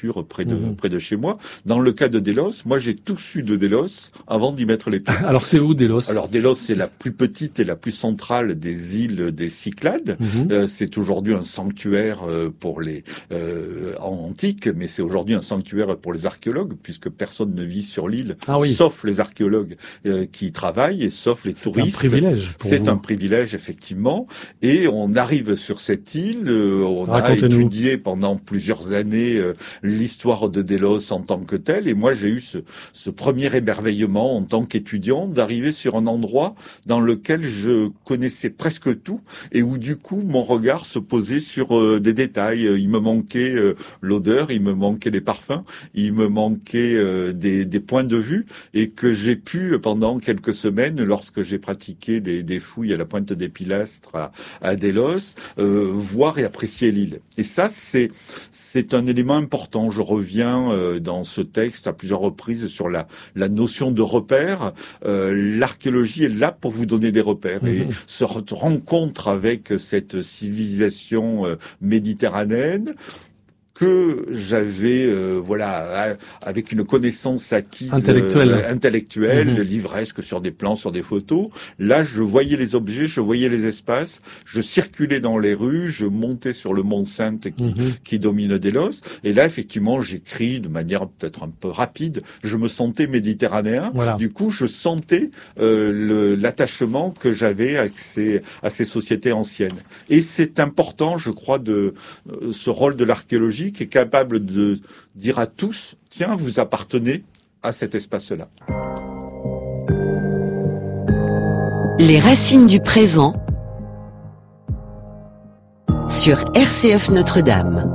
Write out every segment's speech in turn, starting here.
nature près de chez moi. Dans le cas de Délos, moi j'ai tout su de Délos avant d'y mettre les pieds. Alors c'est où Délos ? Alors Délos, c'est la plus petite et la plus centrale des îles des Cyclades. C'est aujourd'hui un sanctuaire pour les antiques, mais c'est aujourd'hui un sanctuaire pour les archéologues, puisque personne ne vit sur l'île, sauf les archéologues qui y travaillent et sauf les touristes. C'est un privilège pour vous. C'est un privilège, effectivement. Et on arrive sur cette île, on a étudié pendant plusieurs années l'histoire de Délos en tant que telle, et moi j'ai eu ce premier émerveillement en tant qu'étudiant d'arriver sur un endroit dans lequel je connaissais presque tout et où du coup mon regard se posait sur des détails. Il me manquait l'odeur, il me manquait les parfums, il me manquait des points de vue, et que j'ai pu pendant quelques semaines, lorsque j'ai pratiqué des fouilles à la pointe des Pilastres à Délos, voir et apprécier l'île. Et ça c'est un élément important. Je reviens dans ce texte à plusieurs reprises sur la notion de repère. L'archéologie est là pour vous donner des repères, et se rencontre avec cette civilisation méditerranéenne que j'avais avec une connaissance acquise intellectuelle, livresque, sur des plans, sur des photos. Là, je voyais les objets, je voyais les espaces, je circulais dans les rues, je montais sur le mont Sainte qui domine Délos, et là effectivement j'écris de manière peut-être un peu rapide. Je me sentais méditerranéen. Du coup je sentais l'attachement que j'avais à ces sociétés anciennes, et c'est important, je crois, de ce rôle de l'archéologie, qui est capable de dire à tous, tiens, vous appartenez à cet espace-là. Les racines du présent sur RCF Notre-Dame.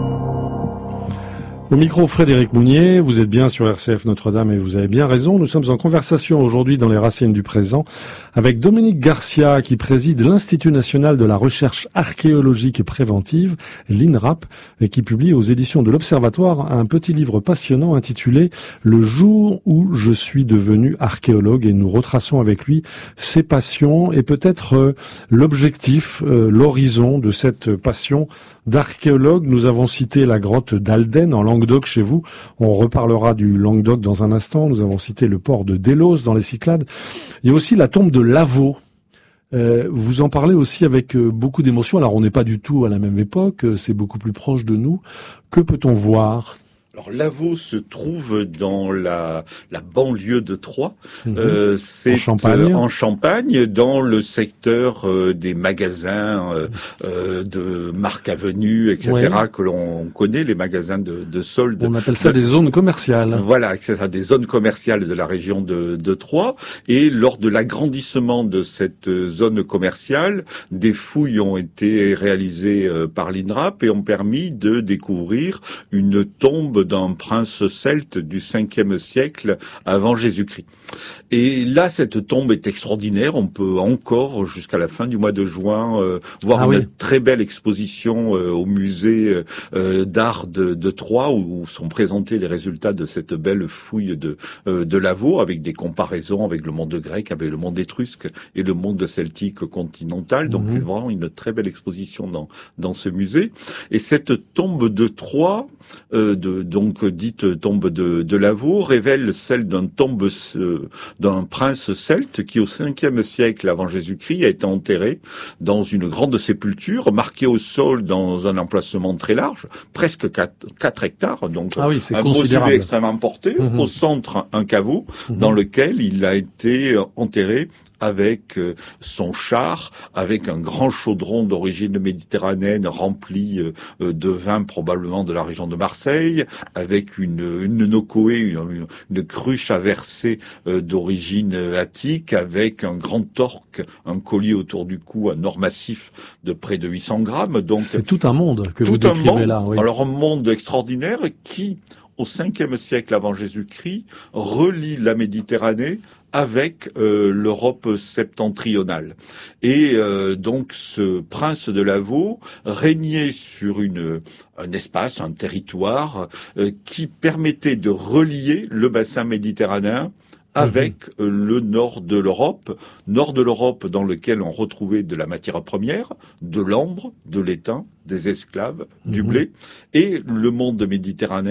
Au micro, Frédéric Mounier, vous êtes bien sur RCF Notre-Dame et vous avez bien raison. Nous sommes en conversation aujourd'hui dans les racines du présent avec Dominique Garcia, qui préside l'Institut national de la recherche archéologique préventive, l'INRAP, et qui publie aux éditions de l'Observatoire un petit livre passionnant intitulé « Le jour où je suis devenu archéologue ». Et nous retraçons avec lui ses passions et peut-être l'objectif, l'horizon de cette passion d'archéologue. Nous avons cité la grotte d'Alden en Languedoc chez vous. On reparlera du Languedoc dans un instant. Nous avons cité le port de Délos dans les Cyclades. Il y a aussi la tombe de Lavaux. Vous en parlez aussi avec beaucoup d'émotion. Alors on n'est pas du tout à la même époque, c'est beaucoup plus proche de nous. Que peut-on voir ? Alors Lavaux se trouve dans la banlieue de Troyes. C'est en Champagne, dans le secteur des magasins de Marc Avenue, etc., que l'on connaît, les magasins de soldes. On appelle ça des zones commerciales. Voilà, c'est ça, des zones commerciales de la région de Troyes. Et lors de l'agrandissement de cette zone commerciale, des fouilles ont été réalisées par l'INRAP et ont permis de découvrir une tombe d'un prince celte du 5e siècle avant Jésus-Christ. Et là, cette tombe est extraordinaire. On peut encore, jusqu'à la fin du mois de juin, voir une très belle exposition au musée d'art de Troyes, où sont présentés les résultats de cette belle fouille de Lavaux, avec des comparaisons avec le monde grec, avec le monde étrusque et le monde celtique continental. Donc vraiment une très belle exposition dans ce musée. Et cette tombe de Troyes, donc dite tombe de Lavaux, révèle celle d'un prince celte qui, au 5e siècle avant Jésus-Christ, a été enterré dans une grande sépulture, marquée au sol dans un emplacement très large, presque 4 hectares, donc un mausolée extrêmement porté, au centre un caveau dans lequel il a été enterré avec son char, avec un grand chaudron d'origine méditerranéenne rempli de vin probablement de la région de Marseille, avec une nocoé, une cruche à verser d'origine attique, avec un grand torque, un collier autour du cou, un or massif de près de 800 grammes. Donc c'est tout un monde que vous décrivez là. Oui. Alors un monde extraordinaire qui, au 5e siècle avant Jésus-Christ, relie la Méditerranée avec l'Europe septentrionale. Et donc ce prince de Lavaux régnait sur un espace, un territoire qui permettait de relier le bassin méditerranéen avec le nord de l'Europe dans lequel on retrouvait de la matière première, de l'ambre, de l'étain, des esclaves, du blé, et le monde méditerranéen